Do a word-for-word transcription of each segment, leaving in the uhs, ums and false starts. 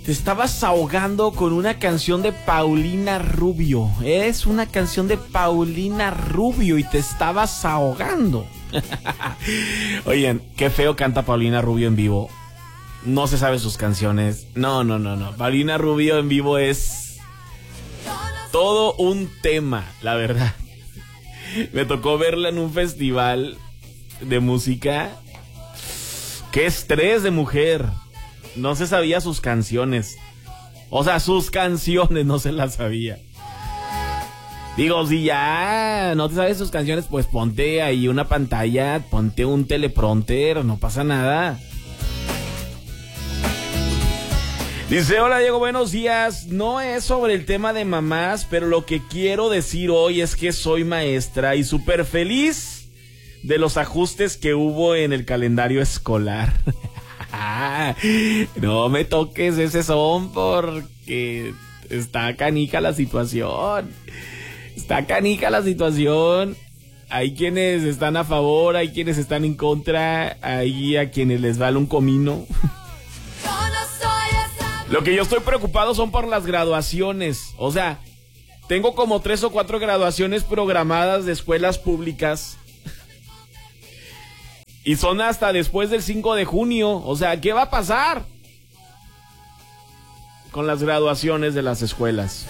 te estabas ahogando con una canción de Paulina Rubio. Es una canción de Paulina Rubio y te estabas ahogando. Oigan, qué feo canta Paulina Rubio en vivo. No se sabe sus canciones. No, no, no, no. Paulina Rubio en vivo es todo un tema, la verdad. Me tocó verla en un festival de música. Qué estrés de mujer. No se sabía sus canciones. O sea, sus canciones no se las sabía. Digo, si ya no te sabes sus canciones, pues ponte ahí una pantalla, ponte un teleprompter, no pasa nada. Dice, hola Diego, buenos días. No es sobre el tema de mamás, pero lo que quiero decir hoy es que soy maestra y súper feliz de los ajustes que hubo en el calendario escolar. No me toques ese son porque está canija la situación. Está canija la situación. Hay quienes están a favor, hay quienes están en contra, hay a quienes les vale un comino. Lo que yo estoy preocupado son por las graduaciones. O sea, tengo como tres o cuatro graduaciones programadas de escuelas públicas. Y son hasta después del cinco de junio. O sea, ¿qué va a pasar con las graduaciones de las escuelas?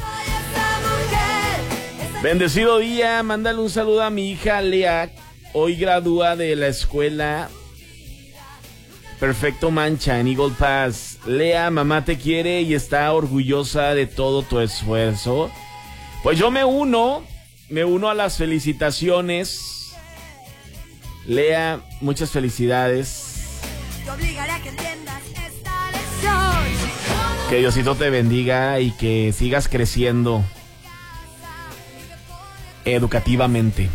Bendecido día, mándale un saludo a mi hija Lea. Hoy gradúa de la escuela Perfecto Mancha en Eagle Pass. Lea, mamá te quiere y está orgullosa de todo tu esfuerzo. Pues yo me uno, me uno a las felicitaciones. Lea, muchas felicidades. Que Diosito te bendiga y que sigas creciendo educativamente.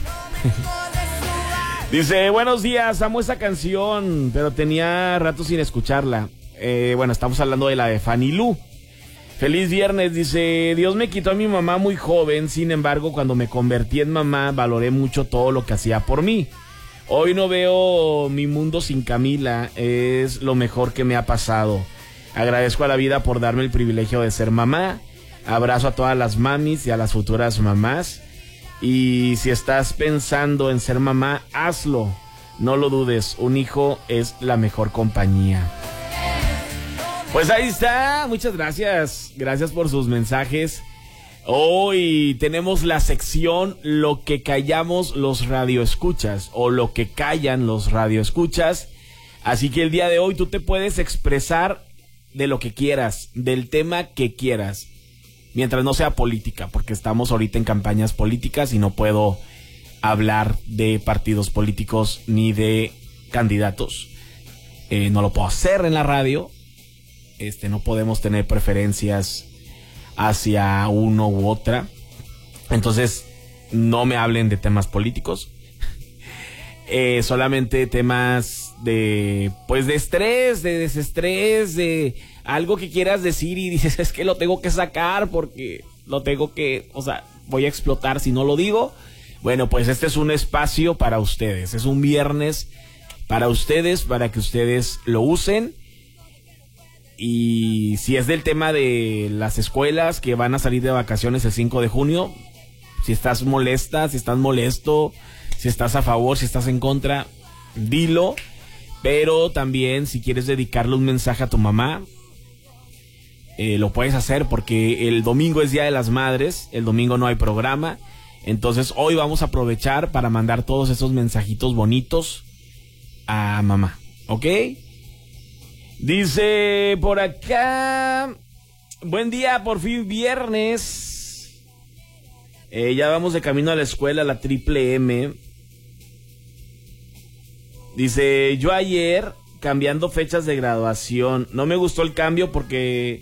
Dice, buenos días, amo esa canción, pero tenía rato sin escucharla. Eh, bueno, estamos hablando de la de Fanny Lu. Feliz viernes, dice, Dios me quitó a mi mamá muy joven, sin embargo, cuando me convertí en mamá, valoré mucho todo lo que hacía por mí. Hoy no veo mi mundo sin Camila, es lo mejor que me ha pasado. Agradezco a la vida por darme el privilegio de ser mamá. Abrazo a todas las mamis y a las futuras mamás. Y si estás pensando en ser mamá, hazlo. No lo dudes, un hijo es la mejor compañía. Pues ahí está, muchas gracias. Gracias por sus mensajes. Hoy tenemos la sección Lo que callamos los radioescuchas o lo que callan los radioescuchas. Así que el día de hoy tú te puedes expresar de lo que quieras, del tema que quieras, mientras no sea política, porque estamos ahorita en campañas políticas y no puedo hablar de partidos políticos ni de candidatos. Eh, no lo puedo hacer en la radio. Este, no podemos tener preferencias hacia uno u otra. Entonces no me hablen de temas políticos. eh, solamente temas de pues de estrés, de desestrés, de algo que quieras decir y dices, es que lo tengo que sacar porque lo tengo que, o sea, voy a explotar si no lo digo. Bueno, pues este es un espacio para ustedes, es un viernes para ustedes, para que ustedes lo usen. Y si es del tema de las escuelas que van a salir de vacaciones el cinco de junio, si estás molesta, si estás molesto, si estás a favor, si estás en contra, dilo. Pero también si quieres dedicarle un mensaje a tu mamá, eh, lo puedes hacer porque el domingo es Día de las Madres, el domingo no hay programa. Entonces hoy vamos a aprovechar para mandar todos esos mensajitos bonitos a mamá, ¿ok? Dice por acá, buen día, por fin viernes. Eh, ya vamos de camino a la escuela, la Triple M. Dice, yo ayer cambiando fechas de graduación. No me gustó el cambio porque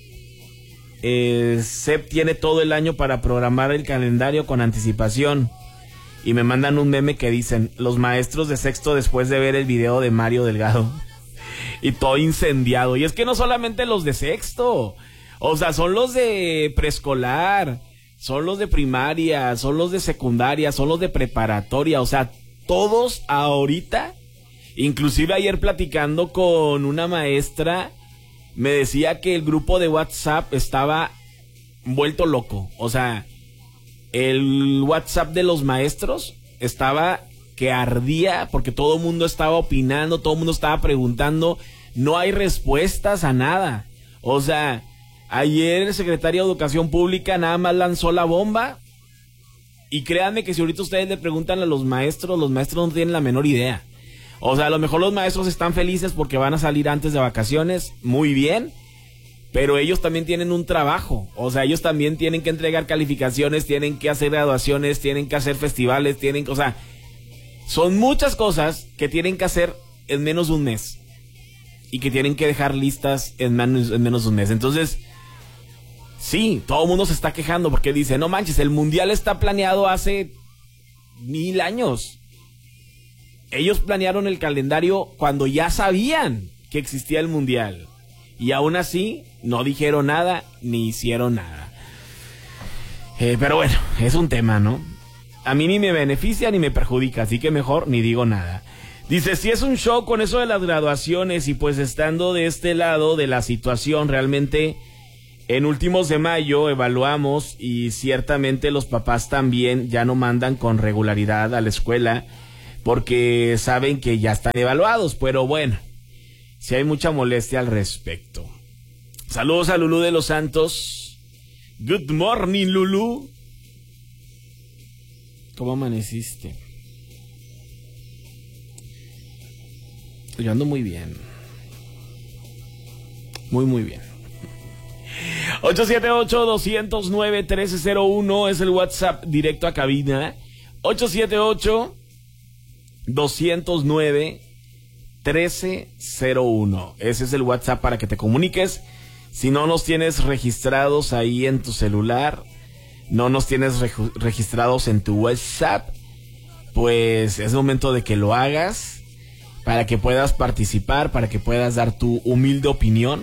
eh, S E P tiene todo el año para programar el calendario con anticipación. Y me mandan un meme que dicen, los maestros de sexto después de ver el video de Mario Delgado. Y todo incendiado. Y es que no solamente los de sexto, o sea, son los de preescolar, son los de primaria, son los de secundaria, son los de preparatoria. O sea, todos ahorita, inclusive ayer platicando con una maestra, me decía que el grupo de WhatsApp estaba vuelto loco. O sea, el WhatsApp de los maestros estaba que ardía porque todo el mundo estaba opinando, todo el mundo estaba preguntando. No hay respuestas a nada. O sea, ayer el secretario de Educación Pública nada más lanzó la bomba. Y créanme que si ahorita ustedes le preguntan a los maestros, los maestros no tienen la menor idea. O sea, a lo mejor los maestros están felices porque van a salir antes de vacaciones, muy bien, pero ellos también tienen un trabajo. O sea, ellos también tienen que entregar calificaciones, tienen que hacer graduaciones, tienen que hacer festivales, tienen, o sea, son muchas cosas que tienen que hacer en menos de un mes y que tienen que dejar listas en menos, en menos de un mes. Entonces, sí, todo el mundo se está quejando porque dice, no manches, el mundial está planeado hace mil años. Ellos planearon el calendario cuando ya sabían que existía el mundial. Y aún así, no dijeron nada, ni hicieron nada. Eh, pero bueno, es un tema, ¿no? A mí ni me beneficia ni me perjudica, así que mejor ni digo nada. Dice, si es un show con eso de las graduaciones y pues estando de este lado de la situación, realmente en últimos de mayo evaluamos y ciertamente los papás también ya no mandan con regularidad a la escuela porque saben que ya están evaluados, pero bueno, si hay mucha molestia al respecto. Saludos a Lulú de los Santos. Good morning, Lulú. ¿Cómo amaneciste? Yo ando muy bien. Muy, muy bien. ocho siete ocho, dos cero nueve, uno tres cero uno es el WhatsApp directo a cabina. ocho siete ocho, dos cero nueve, uno tres cero uno. Ese es el WhatsApp para que te comuniques. Si no nos tienes registrados ahí en tu celular, no nos tienes reg- registrados en tu WhatsApp, pues es momento de que lo hagas para que puedas participar, para que puedas dar tu humilde opinión.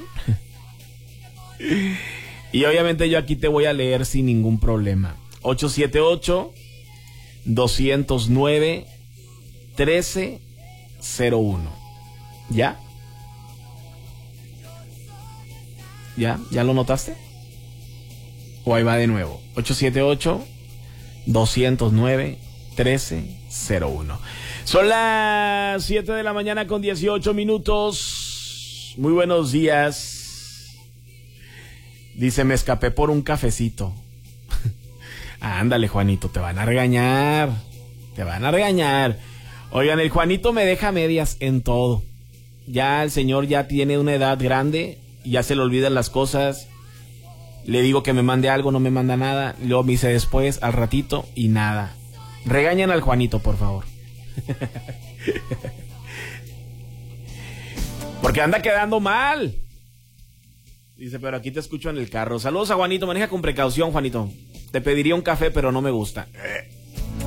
Y obviamente yo aquí te voy a leer sin ningún problema. ocho siete ocho, dos cero nueve, uno tres cero uno. ¿Ya? ¿Ya? ¿Ya lo notaste? ¿O ahí va de nuevo? ocho siete ocho, dos cero nueve, uno tres cero uno. Son las siete de la mañana con dieciocho minutos. Muy buenos días. Dice, me escapé por un cafecito. Ándale, Juanito, te van a regañar. Te van a regañar. Oigan, el Juanito me deja medias en todo. Ya el señor ya tiene una edad grande, ya se le olvidan las cosas. Le digo que me mande algo, no me manda nada. Luego me dice después, al ratito, y nada. Regañan al Juanito, por favor. Porque anda quedando mal. Dice, pero aquí te escucho en el carro. Saludos a Juanito, maneja con precaución, Juanito. Te pediría un café, pero no me gusta.